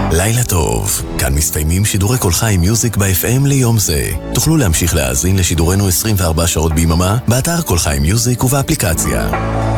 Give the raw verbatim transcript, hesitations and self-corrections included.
לילה טוב, כאן מסתיימים שידורי כל חי מיוזיק ב-אף אם ליום זה. תוכלו להמשיך להאזין לשידורנו עשרים וארבע שעות ביממה, באתר כל חי מיוזיק ובאפליקציה.